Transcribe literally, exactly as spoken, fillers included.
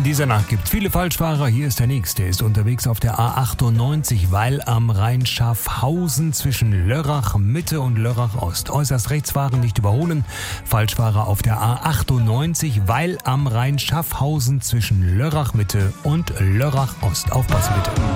dieser Nacht gibt es viele Falschfahrer. Hier ist der nächste. Er ist unterwegs auf der A achtundneunzig, weil am Rhein Schaffhausen zwischen Lörrach Mitte und Lörrach Ost. Äußerst rechts fahren, nicht überholen. Falschfahrer auf der A achtundneunzig, weil am Rhein Schaffhausen zwischen Lörrach Mitte und Lörrach Ost. Aufpassen bitte.